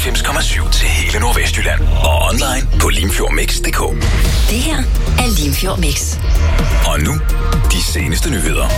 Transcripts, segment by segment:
94,7 til hele Nordvestjylland. Og online på limfjordmix.dk. Det her er Limfjord Mix. Og nu, de seneste nyheder.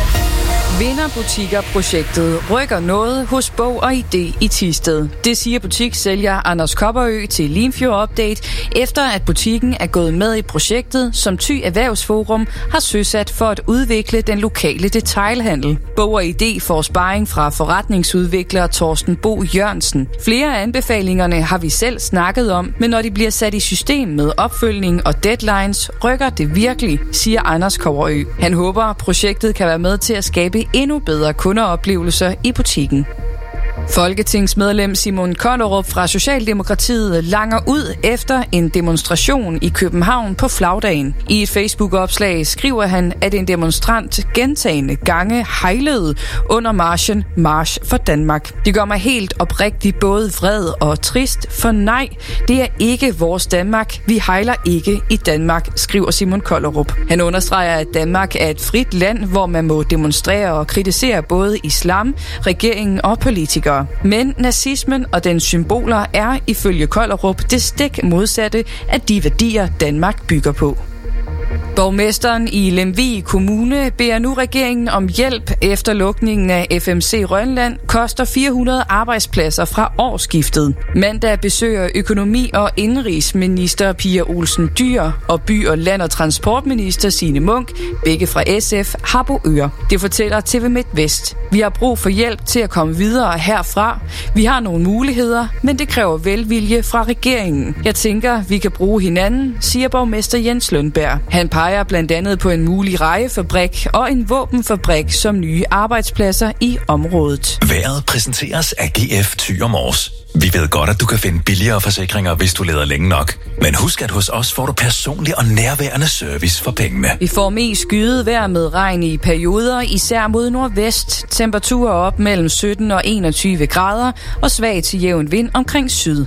Vinderbutikker-projektet rykker noget hos Bog og ID i Thisted. Det siger butikssælger Anders Kopperø til Limfjord Update, efter at butikken er gået med i projektet, som Thy Erhvervsforum har søsat for at udvikle den lokale detailhandel. Bog og ID får sparring fra forretningsudvikler Torsten Bo Jørgensen. Flere af anbefalingerne har vi selv snakket om, men når de bliver sat i system med opfølgning og deadlines, rykker det virkelig, siger Anders Kopperø. Han håber, projektet kan være med til at skabe endnu bedre kundeoplevelser i butikken. Folketingsmedlem Simon Kollerup fra Socialdemokratiet langer ud efter en demonstration i København på flagdagen. I et Facebook-opslag skriver han, at en demonstrant gentagne gange hejlede under marchen March for Danmark. Det gør mig helt oprigtigt både vred og trist, for nej, det er ikke vores Danmark. Vi hejler ikke i Danmark, skriver Simon Kollerup. Han understreger, at Danmark er et frit land, hvor man må demonstrere og kritisere både islam, regeringen og politikere. Men nazismen og dens symboler er ifølge Kollerup det stik modsatte af de værdier, Danmark bygger på. Borgmesteren i Lemvig Kommune beder nu regeringen om hjælp efter lukningen af FMC Rønland koster 400 arbejdspladser fra årsskiftet. Mandag besøger økonomi- og indenrigsminister Pia Olsen Dyhr og by- og land- og transportminister Signe Munk, begge fra SF, Harboøre. Det fortæller TV MidtVest. Vi har brug for hjælp til at komme videre herfra. Vi har nogle muligheder, men det kræver velvilje fra regeringen. Jeg tænker, vi kan bruge hinanden, siger borgmester Jens Lundberg. Han peger blandt andet på en mulig rejefabrik og en våbenfabrik som nye arbejdspladser i området. Vejret præsenteres af GF Thy og Mors. Vi ved godt, at du kan finde billigere forsikringer, hvis du leder længe nok. Men husk, at hos os får du personlig og nærværende service for pengene. Vi får mest skyet vejr med regn i perioder, især mod nordvest. Temperaturer op mellem 17 og 21 grader og svag til jævn vind omkring syd.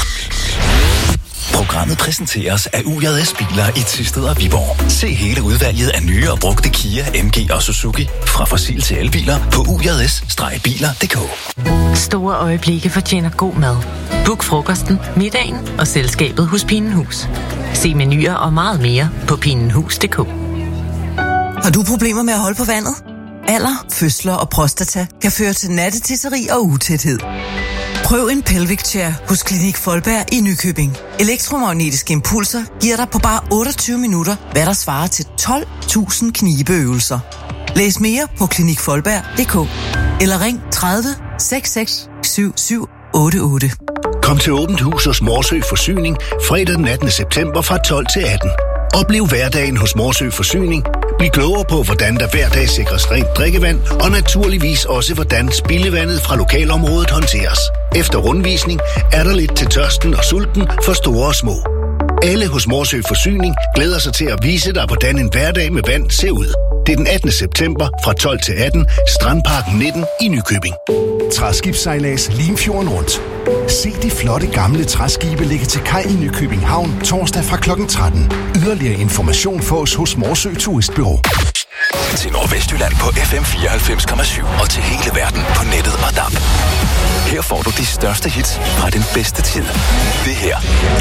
Programmet præsenteres af UJS Biler i Thisted og Viborg. Se hele udvalget af nye og brugte Kia, MG og Suzuki fra fossil til elbiler på ujas-biler.dk. Store øjeblikke fortjener god mad. Book frokosten, middagen og selskabet hos Pinenhus. Se menuer og meget mere på pinenhus.dk. Har du problemer med at holde på vandet? Alder, fødsler og prostata kan føre til nattetisseri og utæthed. Prøv en Pelvic Chair hos Klinik Folberg i Nykøbing. Elektromagnetiske impulser giver dig på bare 28 minutter, hvad der svarer til 12.000 knibeøvelser. Læs mere på klinikfolberg.dk eller ring 30 66 77 88. Kom til Åbent Hus hos Morsø Forsyning fredag den 18. september fra 12 til 18. Oplev hverdagen hos Morsø Forsyning. Bliv klogere på, hvordan der hver dag sikres rent drikkevand, og naturligvis også, hvordan spildevandet fra lokalområdet håndteres. Efter rundvisning er der lidt til tørsten og sulten for store og små. Alle hos Morsø Forsyning glæder sig til at vise dig, hvordan en hverdag med vand ser ud. Det er den 18. september fra 12 til 18, Strandparken 19 i Nykøbing. Træskibssejlads Limfjorden rundt. Se de flotte gamle træskibe ligge til kaj i Nykøbing Havn torsdag fra kl. 13. Yderligere information fås hos Morsø Turistbureau. Til Nordvestjylland på FM 94,7 og til hele verden på nettet og DAB. Her får du de største hits fra den bedste tid. Det her